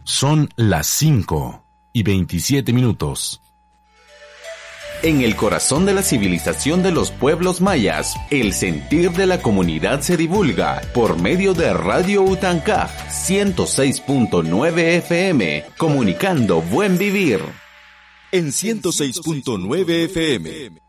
Son las 5:27. En el corazón de la civilización de los pueblos mayas, el sentir de la comunidad se divulga por medio de Radio Utancaj 106.9 FM, comunicando buen vivir. En 106.9 FM